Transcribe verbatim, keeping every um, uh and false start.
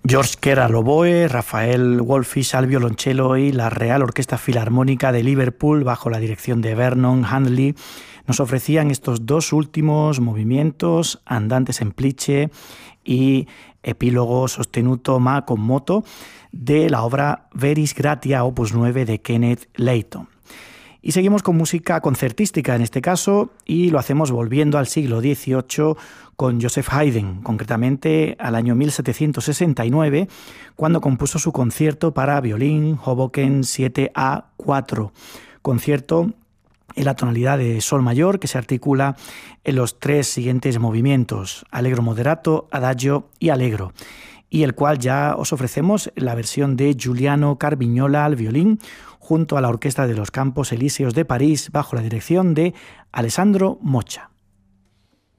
George Kerr al oboe, Rafael Wolfish al violonchelo y la Real Orquesta Filarmónica de Liverpool, bajo la dirección de Vernon Handley, nos ofrecían estos dos últimos movimientos, Andante semplice y Epílogo sostenuto ma con moto, de la obra Veris Gratia, opus nueve de Kenneth Layton. Y seguimos con música concertística en este caso, y lo hacemos volviendo al siglo dieciocho con Joseph Haydn, concretamente al año mil setecientos sesenta y nueve, cuando compuso su concierto para violín Hoboken siete A cuatro, concierto en la tonalidad de sol mayor que se articula en los tres siguientes movimientos, allegro moderato, adagio y allegro, y el cual ya os ofrecemos la versión de Giuliano Carvignola al violín, junto a la Orquesta de los Campos Elíseos de París, bajo la dirección de Alessandro Mocha.